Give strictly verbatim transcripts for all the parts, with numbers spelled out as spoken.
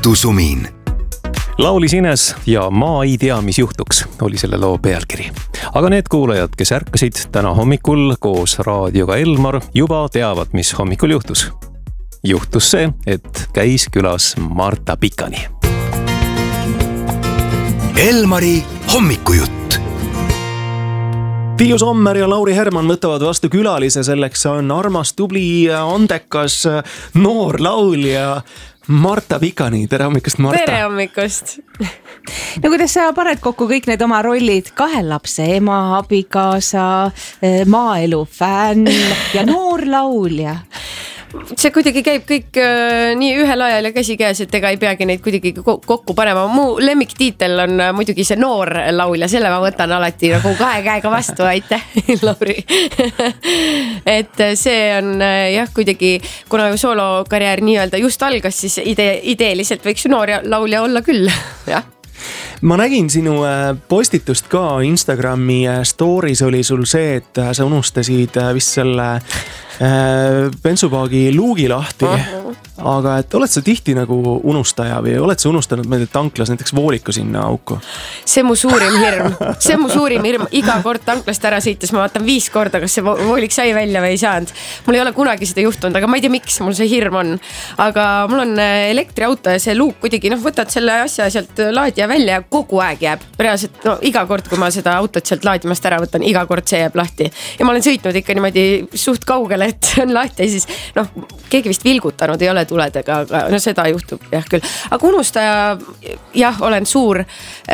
õhtusumin. Laulis Ines ja ma ei tea, mis juhtuks, oli selle loo pealkiri. Aga need kuulajad, kes ärkasid täna hommikul koos raadioga Elmar, juba teavad, mis hommikul juhtus. Juhtus see, et käis külas Marta Pikani. Elmari hommikujutt. Tiiu Sommer ja Lauri Herman võtavad vastu külalise, selleks on armas, tubli, andekas, noor laulja Marta Pikani. Tere hommikust, Marta! Tere hommikust! No kuidas sa paned kokku kõik need oma rollid? Kahe lapse ema, abikaasa, maaelu fänn ja noor laulja. See kuidagi käib kõik äh, nii ühel ajal ja käsi käes, et ega ei peagi neid kuidagi kokku panema. Mu lemmiktiitel on äh, muidugi see noor laulja, selle ma võtan alati nagu kahe käega vastu, aitäh, Lauri. Et see on äh, jah, kuidagi, kuna ju soolokarjäär nii-öelda just algas, siis ide, ideeliselt võiks ju noor laulja olla küll, jah. Ma nägin sinu postitust ka Instagrami stories oli sul see, et sa unustasid vist selle bensupaagi luugi lahti, aga et oled sa tihti nagu unustaja või oled sa unustanud meelde tanklas näiteks vooliku sinna auku? See mu suurim hirm, see mu suurim hirm, iga kord tanklast ära sõites ma vaatan viis korda, kas see voolik sai välja või ei saanud. Mul ei ole kunagi seda juhtunud, aga ma ei tea, miks mul see hirm on, aga mul on elektriauto ja see luuk kuidagi, noh, võtad selle asja sealt laadija välja ja kogu aeg jääb. Reaalselt, no iga kord, kui ma seda autot sealt laadimast ära võtan, iga kord see jääb lahti. Ja ma olen sõitnud ikka niimoodi suht kaugele, et see on lahti ja siis, noh, keegi vist vilgutanud ei ole tuledega, aga no seda juhtub jah küll. Aga unustaja, jah, olen suur,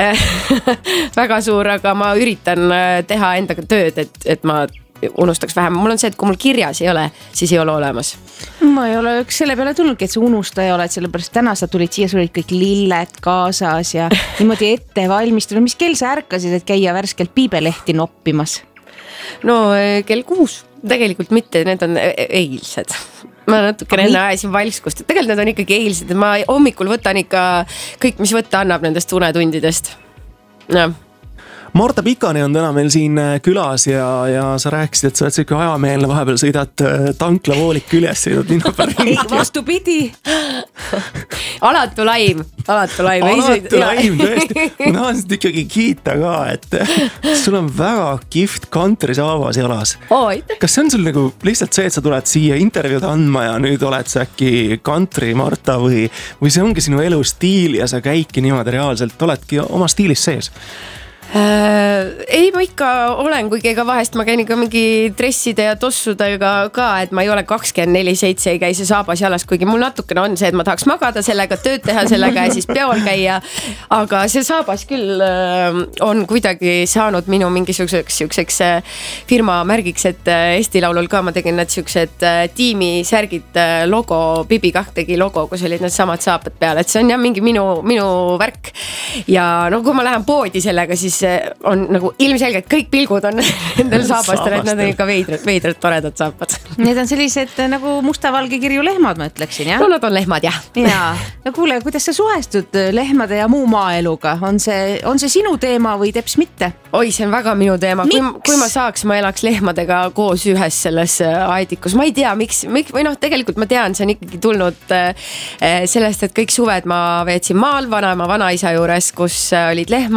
väga suur, aga ma üritan teha endaga tööd, et, et ma unustaks vähem. Mul on see, et kui mul kirjas ei ole, siis ei ole olemas. Ma ei ole üks selle peale tulnudki, et sa unustaja oled, sellepärast täna sa tulid siia, sul olid kõik lilled kaasas ja niimoodi ette valmistada. Mis kell sa ärkasid, et käia värskelt piibelehti noppimas? No kell kuus, tegelikult mitte, need on eilsed. Ma natuke enne ajasin valskust, et tegelikult need on ikkagi eilsed. Ma hommikul võtan ikka kõik, mis võtta annab nendest unetundidest. No. Marta Pikani on täna meil siin külas ja, ja sa rääkisid, et sa oled siuke ajameelne, vahepeal sõidad tankla voolik küljes, sõidad linna päringi. Ei, vastupidi. Alatu laim, alatu laim. Alatu laim, tõesti. Ma tahan sind ikkagi kiita ka, et sul on väga kihvt country saavas jalas. Oid. Kas see on sul nagu lihtsalt see, et sa tuled siia intervjuud andma ja nüüd oled sa äkki country Marta või, või see ongi sinu elu stiil ja sa käidki niimoodi reaalselt, oledki oma stiilis sees? Äh, ei, ma ikka olen, kuigi ega vahest ma käin ikka mingi dresside ja tossudega ka, et ma ei ole kakskümmend neli seitse, ei käi see saabas jalas, kuigi mul natukene on see, et ma tahaks magada sellega, tööd teha sellega ja siis peol käia, aga see saabas küll äh, on kuidagi saanud minu mingisuguseks siukseks firma märgiks, et Eesti Laulul ka ma tegin need siuksed tiimi särgid logo, Bibi Kah tegi logo, kus olid need samad saapad peal, et see on jah mingi minu, minu värk ja no kui ma lähen poodi sellega, siis on nagu ilmselgelt kõik pilgud on nendel saabastel, et nad on ikka veidrad, veidrad toredad saapad. Need on sellised nagu musta-valge kirju lehmad, ma ütleksin, jah? No nad on lehmad, jah. Jaa. No kuule, kuidas sa suhestud lehmade ja muu maaeluga? On see, on see sinu teema või teps mitte? Oi, see on väga minu teema. Kui, kui ma saaks, ma elaks lehmadega koos ühes selles aedikus. Ma ei tea, miks, miks või noh, tegelikult ma tean, see on ikkagi tulnud sellest, et kõik suved ma veetsin maal vanaema vanaisa juures, kus olid lehmad.